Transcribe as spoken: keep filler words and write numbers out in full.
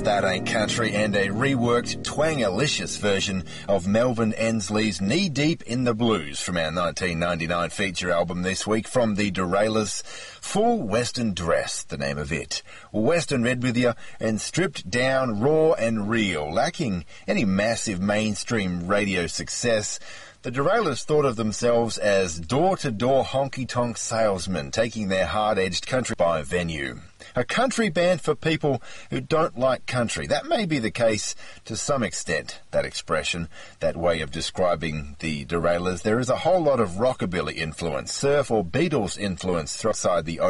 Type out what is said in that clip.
of That Ain't Country and a reworked, twang-alicious version of Melvin Ensley's Knee Deep in the Blues from our nineteen ninety-nine feature album this week from the Derailers. Full Western Dress, the name of it. Western Red with you, and stripped down, raw and real, lacking any massive mainstream radio success. The Derailers thought of themselves as door-to-door honky-tonk salesmen, taking their hard-edged country by venue. A country band for people who don't like country. That may be the case to some extent, that expression, that way of describing the Derailers. There is a whole lot of rockabilly influence, surf or Beatles influence outside the